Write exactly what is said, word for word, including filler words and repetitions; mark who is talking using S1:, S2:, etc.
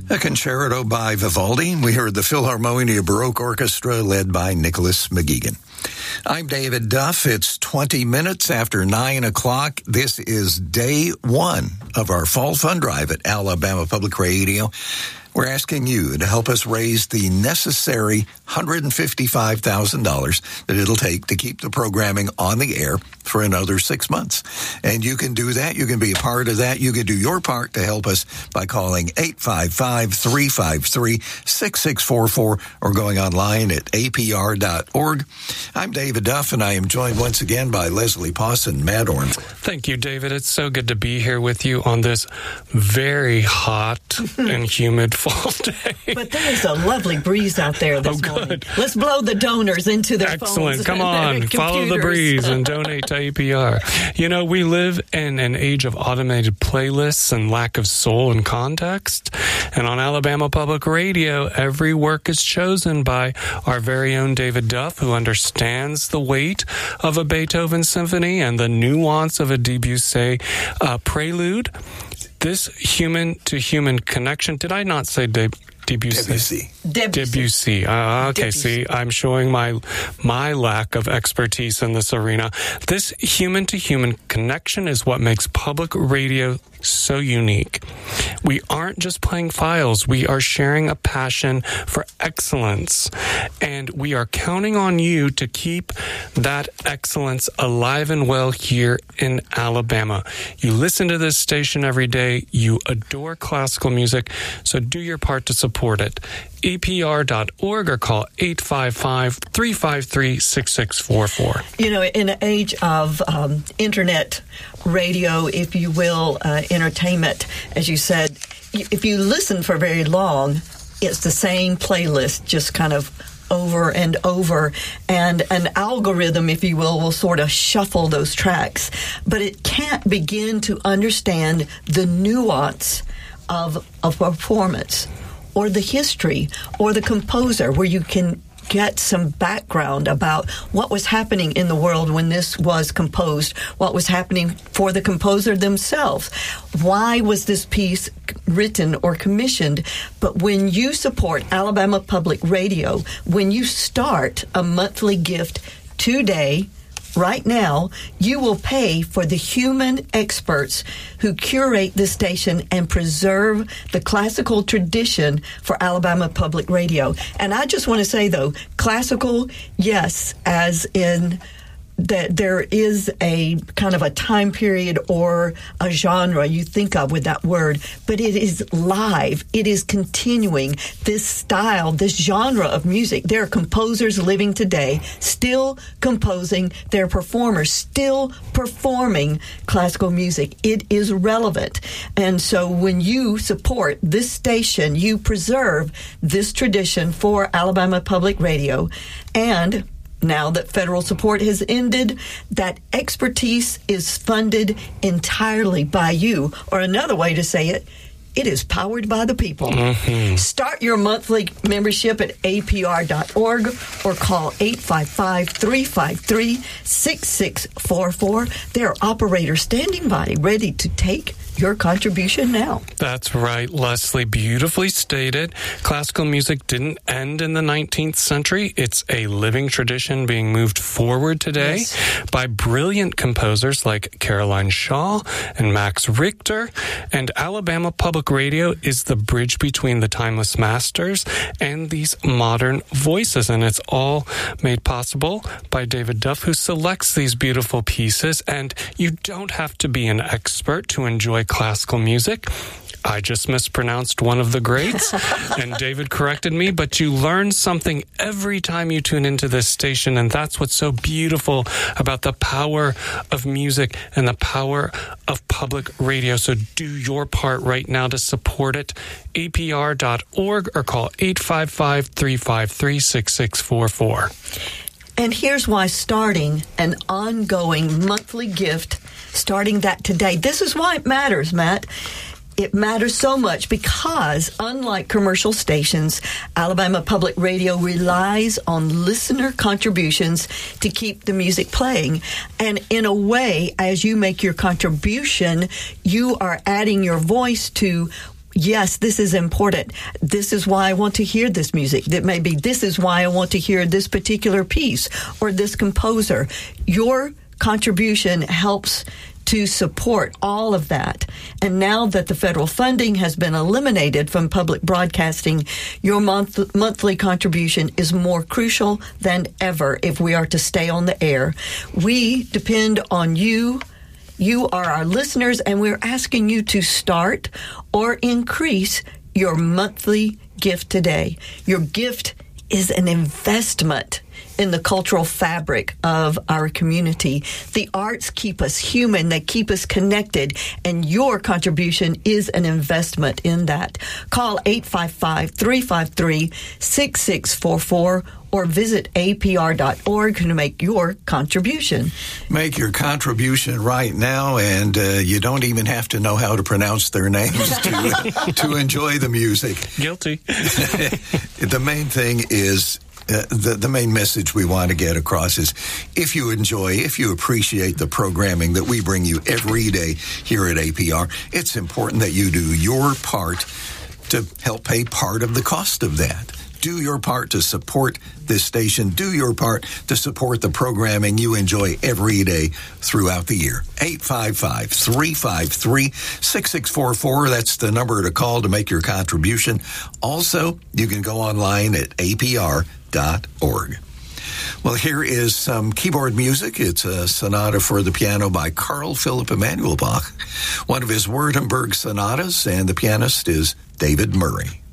S1: A concerto by Vivaldi. We heard the Philharmonia Baroque Orchestra led by Nicholas McGeegan. I'm David Duff. It's twenty minutes after nine o'clock. This is day one of our fall fund drive at Alabama Public Radio. We're asking you to help us raise the necessary one hundred fifty-five thousand dollars that it'll take to keep the programming on the air for another six months. And you can do that. You can be a part of that. You can do your part to help us by calling eight five five, three five three, six six four four or going online at A P R dot org. I'm David Duff, and I am joined once again by Leslie Pawson, Matt Ornford.
S2: Thank you, David. It's so good to be here with you on this very hot and humid fall day.
S3: But there is a lovely breeze out there this
S2: oh,
S3: morning.
S2: good.
S3: Let's blow the donors into their
S2: Excellent.
S3: phones.
S2: Come on, follow the breeze and donate to A P R. You know, we live in an age of automated playlists and lack of soul and context. And on Alabama Public Radio, every work is chosen by our very own David Duff, who understands the weight of a Beethoven symphony and the nuance of a Debussy uh, prelude. This human-to-human connection, did I not say De- Debussy?
S1: Debussy.
S3: Debussy.
S2: Debussy. Uh, okay,
S3: Debussy.
S2: see, I'm showing my my lack of expertise in this arena. This human-to-human connection is what makes public radio so unique. We aren't just playing files. We are sharing a passion for excellence. And we are counting on you to keep that excellence alive and well here in Alabama. You listen to this station every day. You adore classical music. So do your part to support it. A P R dot org or call eight five five, three five three, six six four four.
S3: You know, in an age of um, internet radio, if you will, uh, entertainment, as you said, if you listen for very long, it's the same playlist, just kind of over and over, and an algorithm, if you will, will sort of shuffle those tracks. But it can't begin to understand the nuance of a performance or the history or the composer, where you can get some background about what was happening in the world when this was composed, what was happening for the composer themselves. Why was this piece written or commissioned? But when you support Alabama Public Radio, when you start a monthly gift today, right now, you will pay for the human experts who curate this station and preserve the classical tradition for Alabama Public Radio. And I just want to say, though, classical, yes, as in that there is a kind of a time period or a genre you think of with that word, but it is live. It is continuing. This style, this genre of music, there are composers living today still composing, there are performers still performing classical music. It is relevant. And so when you support this station, you preserve this tradition for Alabama Public Radio. And now that federal support has ended, that expertise is funded entirely by you. Or another way to say it, it is powered by the people. Mm-hmm. Start your monthly membership at A P R dot org or call eight five five, three five three, six six four four. There are operators standing by, ready to take your contribution now.
S2: That's right, Leslie. Beautifully stated. Classical music didn't end in the nineteenth century. It's a living tradition being moved forward today yes. by brilliant composers like Caroline Shaw and Max Richter. And Alabama Public Radio is the bridge between the timeless masters and these modern voices. And it's all made possible by David Duff, who selects these beautiful pieces. And you don't have to be an expert to enjoy classical music. I just mispronounced one of the greats, and David corrected me, but you learn something every time you tune into this station, and that's what's so beautiful about the power of music and the power of public radio. So do your part right now to support it. A P R dot org or call eight five five, three five three, six six four four.
S3: And here's why starting an ongoing monthly gift, starting that today, this is why it matters, Matt. It matters so much because, unlike commercial stations, Alabama Public Radio relies on listener contributions to keep the music playing. And in a way, as you make your contribution, you are adding your voice to yes, this is important. This is why I want to hear this music. That may be, this is why I want to hear this particular piece or this composer. Your contribution helps to support all of that. And now that the federal funding has been eliminated from public broadcasting, your month, monthly contribution is more crucial than ever if we are to stay on the air. We depend on you. You are our listeners, and we're asking you to start or increase your monthly gift today. Your gift is an investment in the cultural fabric of our community. The arts keep us human, they keep us connected, and your contribution is an investment in that. Call eight five five, three five three, six six four four or visit A P R dot org to make your contribution.
S1: Make your contribution right now, and uh, you don't even have to know how to pronounce their names to, to enjoy the music.
S2: Guilty.
S1: The main thing is, Uh, the, the main message we want to get across is if you enjoy, if you appreciate the programming that we bring you every day here at A P R, it's important that you do your part to help pay part of the cost of that. Do your part to support this station. Do your part to support the programming you enjoy every day throughout the year. eight five five, three five three, six six four four. That's the number to call to make your contribution. Also, you can go online at A P R dot org. Well, here is some keyboard music. It's a sonata for the piano by Carl Philipp Emanuel Bach, one of his Württemberg sonatas, and the pianist is David Murray.